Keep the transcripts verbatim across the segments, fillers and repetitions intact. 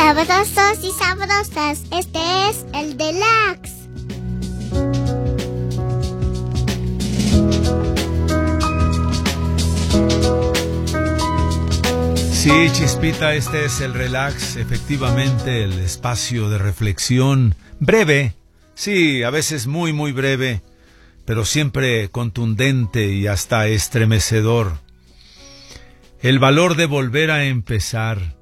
Sabrosos y sabrosas, este es el Deluxe. Sí, Chispita, este es el Relax, efectivamente el espacio de reflexión breve, sí, a veces muy muy breve, pero siempre contundente y hasta estremecedor. El valor de volver a empezar.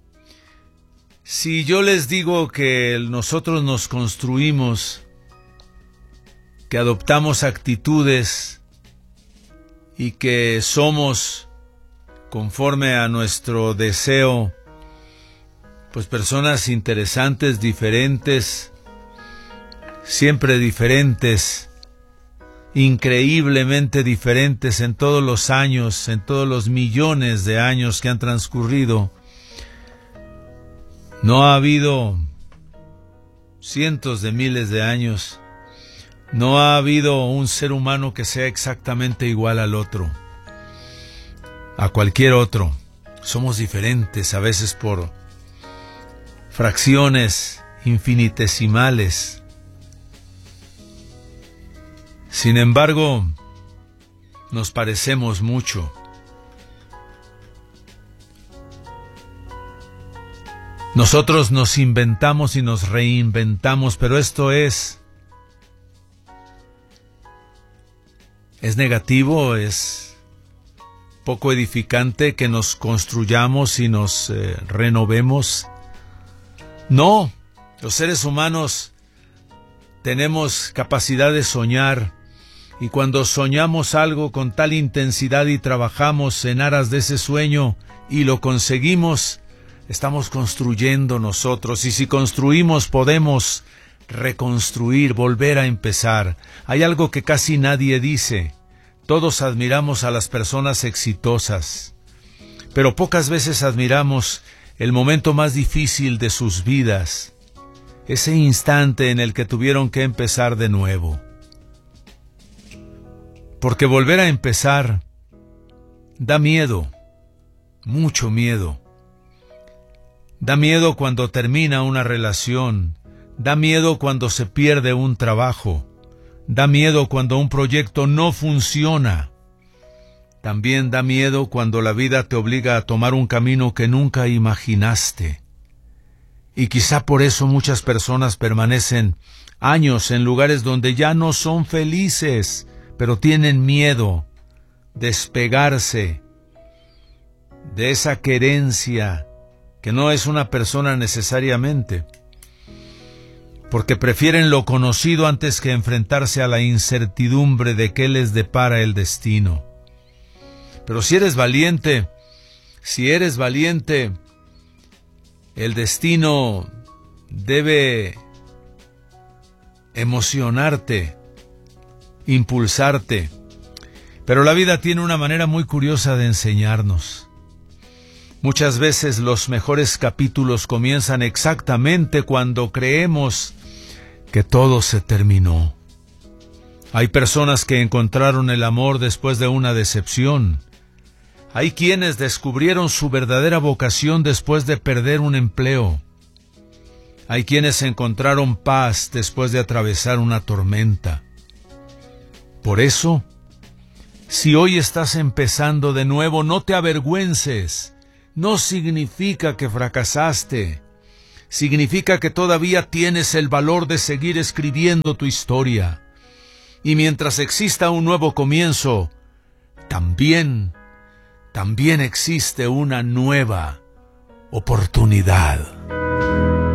Si yo les digo que nosotros nos construimos, que adoptamos actitudes y que somos, conforme a nuestro deseo, pues personas interesantes, diferentes, siempre diferentes, increíblemente diferentes en todos los años, en todos los millones de años que han transcurrido. No ha habido cientos de miles de años, no ha habido un ser humano que sea exactamente igual al otro, a cualquier otro. Somos diferentes, a veces por fracciones infinitesimales. Sin embargo, nos parecemos mucho. Nosotros nos inventamos y nos reinventamos, pero esto es... es negativo, es poco edificante que nos construyamos y nos eh, renovemos. No, los seres humanos tenemos capacidad de soñar, y cuando soñamos algo con tal intensidad y trabajamos en aras de ese sueño y lo conseguimos, estamos construyendo nosotros, y si construimos podemos reconstruir, volver a empezar. Hay algo que casi nadie dice. Todos admiramos a las personas exitosas, pero pocas veces admiramos el momento más difícil de sus vidas, ese instante en el que tuvieron que empezar de nuevo. Porque volver a empezar da miedo, mucho miedo. Da miedo cuando termina una relación, da miedo cuando se pierde un trabajo, da miedo cuando un proyecto no funciona. También da miedo cuando la vida te obliga a tomar un camino que nunca imaginaste. Y quizá por eso muchas personas permanecen años en lugares donde ya no son felices, pero tienen miedo de despegarse de esa querencia que no es una persona necesariamente, porque prefieren lo conocido antes que enfrentarse a la incertidumbre de qué les depara el destino. Pero si eres valiente, si eres valiente, el destino debe emocionarte, impulsarte. Pero la vida tiene una manera muy curiosa de enseñarnos. Muchas veces los mejores capítulos comienzan exactamente cuando creemos que todo se terminó. Hay personas que encontraron el amor después de una decepción. Hay quienes descubrieron su verdadera vocación después de perder un empleo. Hay quienes encontraron paz después de atravesar una tormenta. Por eso, si hoy estás empezando de nuevo, no te avergüences. No significa que fracasaste. Significa que todavía tienes el valor de seguir escribiendo tu historia. Y mientras exista un nuevo comienzo, también, también existe una nueva oportunidad.